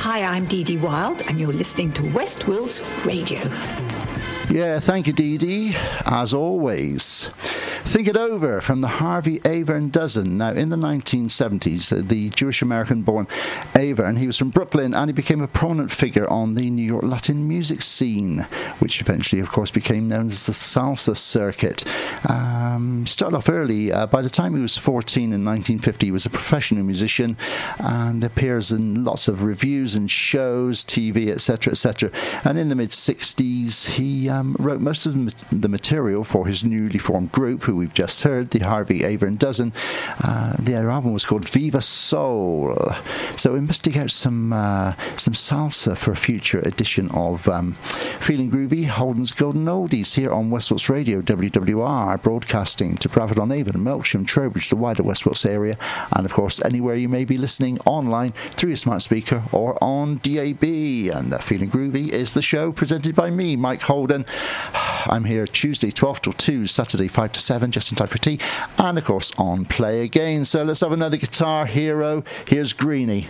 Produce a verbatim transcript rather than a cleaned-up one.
Hi, I'm Dee Dee Wild, and you're listening to West Wills Radio. Yeah, thank you, Dee Dee, as always. Think It Over from the Harvey Avern Dozen. Now, in the nineteen seventies, the Jewish-American-born Avern, he was from Brooklyn, and he became a prominent figure on the New York Latin music scene, which eventually, of course, became known as the salsa circuit. Um, started off early. Uh, by the time he was fourteen in nineteen fifty, he was a professional musician and appears in lots of reviews and shows, T V, et cetera, et cetera. And in the mid-sixties, he um, wrote most of the material for his newly formed group, who we've just heard, the Harvey Avern Dozen. Uh, their album was called Viva Soul. So we must dig out some uh, some salsa for a future edition of um, Feeling Groovy, Holden's Golden Oldies, here on West Wilts Radio, W W R, broadcasting to Bradford-on-Avon, Melksham, Trowbridge, the wider West Wilts area, and of course anywhere you may be listening online through your smart speaker or on D A B. And uh, Feeling Groovy is the show presented by me, Mike Holden. I'm here Tuesday twelve till two, Saturday five to seven, just in time for tea, and of course on Play Again. So let's have another guitar hero. Here's Greenie.